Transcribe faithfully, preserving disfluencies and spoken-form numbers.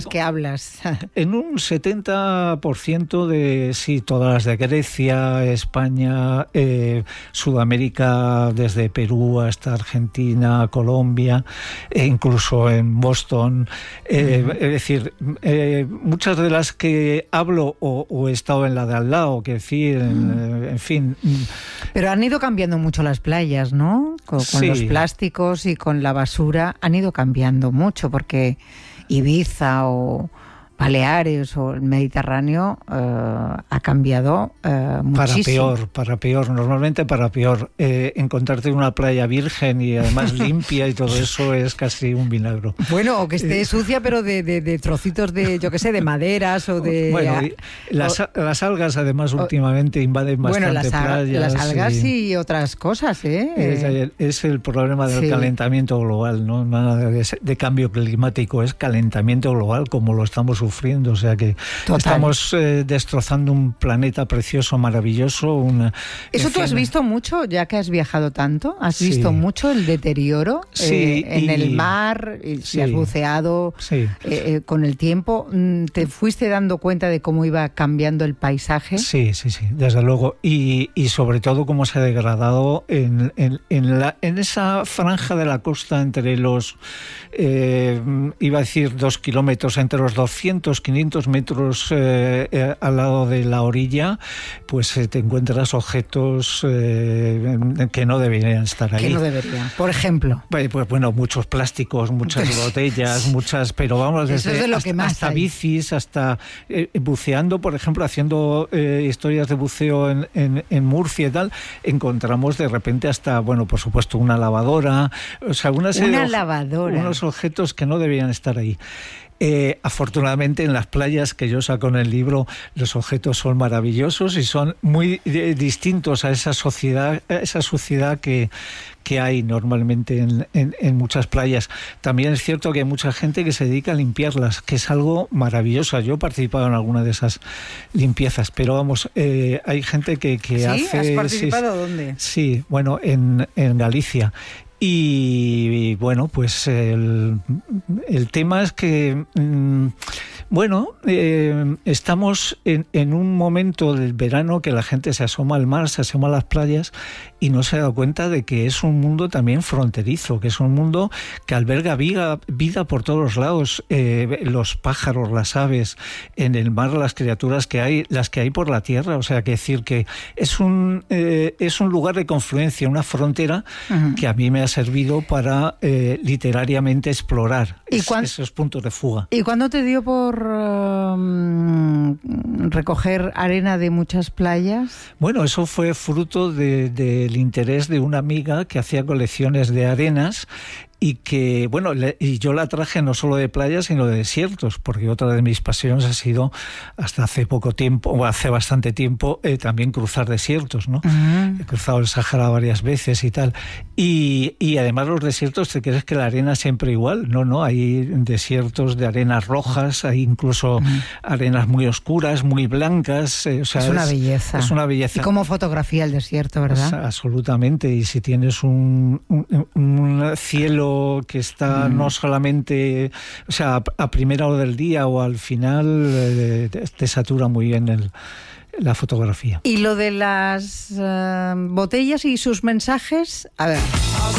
las que hablas? En un setenta por ciento de, sí, todas las de Grecia, España, eh, Sudamérica, desde Perú hasta Argentina, Colombia, e incluso en Boston. Eh, uh-huh. Es decir, eh, muchas de las que hablo o, o he estado en la de al lado, que decir, uh-huh. en, en fin. Pero han ido cambiando mucho las playas, ¿no? Con, con sí. los plásticos y con la basura han ido cambiando mucho, porque Ibiza o Baleares o el Mediterráneo eh, ha cambiado eh, muchísimo. Para peor, para peor, normalmente para peor. Eh, encontrarte una playa virgen y además limpia y todo eso es casi un milagro. Bueno, o que esté eh, sucia, pero de, de, de trocitos de, yo qué sé, de maderas o de... Bueno, a, las, o, las algas además últimamente o, invaden bastante bueno, las, playas. Las algas y, y otras cosas, ¿eh? Es, es el problema del sí. calentamiento global, no nada de, de cambio climático, es calentamiento global como lo estamos sufriendo. Sufriendo, o sea que Total. estamos eh, destrozando un planeta precioso, maravilloso. Una, ¿Eso tú has visto mucho, ya que has viajado tanto? ¿Has sí. visto mucho el deterioro sí, eh, en y, el mar? Y si sí. has buceado sí. eh, eh, con el tiempo, ¿te fuiste dando cuenta de cómo iba cambiando el paisaje? Sí, sí, sí, desde luego. Y, y sobre todo cómo se ha degradado en, en, en, la, en esa franja de la costa entre los, eh, iba a decir dos kilómetros, entre los doscientos, quinientos metros eh, eh, al lado de la orilla, pues eh, te encuentras objetos eh, que no deberían estar ahí. Que no deberían, por ejemplo. Pues, pues bueno, muchos plásticos, muchas botellas, muchas, pero vamos, desde Eso es de lo hasta, que más hasta hay. bicis, hasta eh, buceando, por ejemplo, haciendo eh, historias de buceo en, en, en Murcia y tal, encontramos de repente hasta, bueno, por supuesto, una lavadora, o sea, una serie una de lavadora. unos objetos que no deberían estar ahí. Eh, afortunadamente en las playas que yo saco en el libro los objetos son maravillosos y son muy eh, distintos a esa sociedad, a esa suciedad que, que hay normalmente en, en, en muchas playas. También es cierto que hay mucha gente que se dedica a limpiarlas, que es algo maravilloso. Yo he participado en alguna de esas limpiezas, pero vamos, eh, hay gente que, que ¿Sí? hace... ¿Has participado sí, dónde? Sí, bueno, en, en Galicia. Y, y bueno, pues el, el tema es que, mmm, bueno, eh, estamos en, en un momento del verano que la gente se asoma al mar, se asoma a las playas y no se da cuenta de que es un mundo también fronterizo, que es un mundo que alberga vida, vida por todos los lados, eh, los pájaros, las aves, en el mar las criaturas que hay, las que hay por la tierra, o sea, que decir que es un, eh, es un lugar de confluencia, una frontera uh-huh. que a mí me ha servido para eh, literariamente explorar es, cuan... esos puntos de fuga. ¿Y cuándo te dio por uh, recoger arena de muchas playas? Bueno, eso fue fruto de, del interés de una amiga que hacía colecciones de arenas y que, bueno, le, y yo la traje no solo de playas, sino de desiertos, porque otra de mis pasiones ha sido, hasta hace poco tiempo, o hace bastante tiempo, eh, también cruzar desiertos, ¿no? Uh-huh. He cruzado el Sahara varias veces y tal. Y, y además los desiertos, ¿te crees que la arena es siempre igual? No, no, hay desiertos de arenas rojas, hay incluso uh-huh. arenas muy oscuras, muy blancas. Eh, o sea, es una es, belleza. Es una belleza. Y cómo fotografía el desierto, ¿verdad? Es, absolutamente. Y si tienes un, un, un cielo que está mm. no solamente, o sea, a primera hora del día o al final, eh, te, te satura muy bien el, la fotografía. Y lo de las uh, botellas y sus mensajes, a ver.